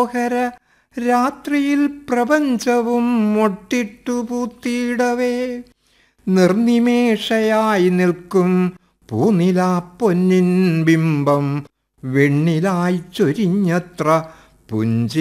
ഹര രാത്രിയിൽ പ്രപഞ്ചവും മൊട്ടിട്ടു പൂത്തിയിടവേ നിർനിമേഷയായി നിൽക്കും പൂനിലാ പൊന്നിൻ ബിംബം വെണ്ണിലായി ചൊരിഞ്ഞത്ര പുഞ്ചി